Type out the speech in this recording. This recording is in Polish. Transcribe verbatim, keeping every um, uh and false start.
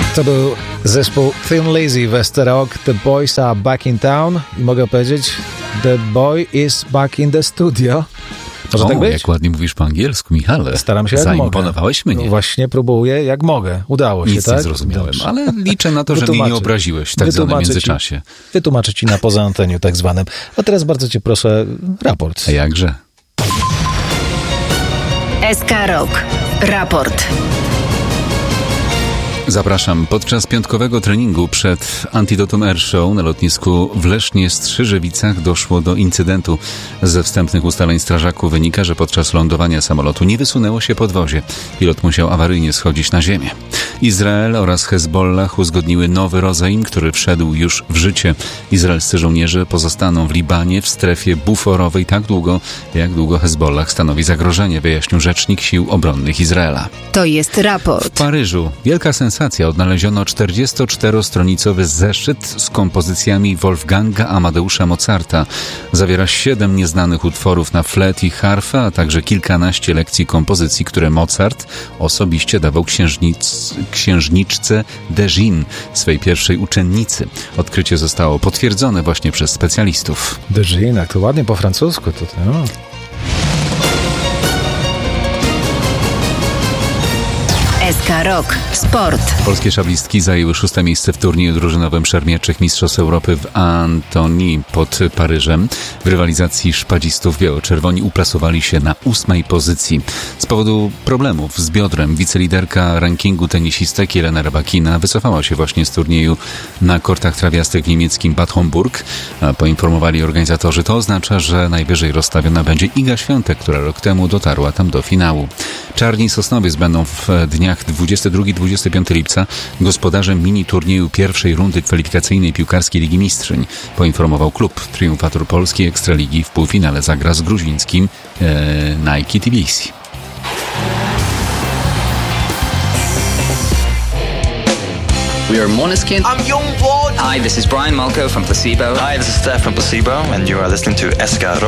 To był zespół Thin Lizzy, Westerok, The Boys Are Back in Town i mogę powiedzieć, The Boy is back in the studio. Może o, tak być? Jak ładnie mówisz po angielsku, Michale. Staram się, jak Zaimponowałeś mogę. mnie. No właśnie próbuję, jak mogę. Udało się, Nic tak? nie zrozumiałem, Dobrze. ale liczę na to, że mnie nie obraziłeś w tak zwanym międzyczasie. Ci, wytłumaczę ci na poza anteniu tak zwanym. A teraz bardzo cię proszę, raport. A jakże? S K Rock. Raport. Zapraszam. Podczas piątkowego treningu przed Antidotum Air Show na lotnisku w Lesznie-Strzyżewicach doszło do incydentu. Ze wstępnych ustaleń strażaków wynika, że podczas lądowania samolotu nie wysunęło się podwozie. Pilot musiał awaryjnie schodzić na ziemię. Izrael oraz Hezbollah uzgodniły nowy rozejm, który wszedł już w życie. Izraelscy żołnierze pozostaną w Libanie w strefie buforowej tak długo, jak długo Hezbollah stanowi zagrożenie, wyjaśnił rzecznik Sił Obronnych Izraela. To jest raport. W Paryżu wielka sensacja. Odnaleziono czterdziestoczterostronicowy zeszyt z kompozycjami Wolfganga Amadeusza Mozarta. Zawiera siedem nieznanych utworów na flet i harfę, a także kilkanaście lekcji kompozycji, które Mozart osobiście dawał księżnic, księżniczce Dejin, swej pierwszej uczennicy. Odkrycie zostało potwierdzone właśnie przez specjalistów. Dejin, jak to ładnie po francusku tutaj. No. S K Rock. Sport. Polskie szablistki zajęły szóste miejsce w turnieju drużynowym szermierczych Mistrzostw Europy w Antony pod Paryżem. W rywalizacji szpadzistów biało-czerwoni uplasowali się na ósmej pozycji. Z powodu problemów z biodrem wiceliderka rankingu tenisistek Jelena Rybakina wycofała się właśnie z turnieju na kortach trawiastych w niemieckim Bad Homburg. A poinformowali organizatorzy, to oznacza, że najwyżej rozstawiona będzie Iga Świątek, która rok temu dotarła tam do finału. Czarni Sosnowiec będą w dniach dwudziestego drugiego do dwudziestego piątego lipca gospodarzem mini turnieju pierwszej rundy kwalifikacyjnej piłkarskiej Ligi Mistrzyń, poinformował klub. Triumfator Polskiej Ekstraligi w półfinale zagra z gruzińskim e, Nike Tbilisi. We are Måneskin. I'm Youngblood. Hi, this is Brian Malco from Placebo. Hi, this is Steph from Placebo, and you are listening to S K Rock.